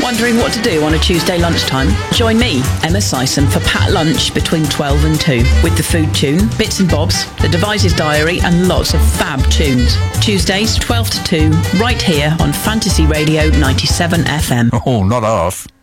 Wondering what to do on a Tuesday lunchtime? Join me, Emma Sison, for Pat Lunch between 12 and 2 with the food tune, bits and bobs, the Devices Diary and lots of fab tunes. Tuesdays 12 to 2 right here on Fantasy Radio 97 FM. Oh, not half.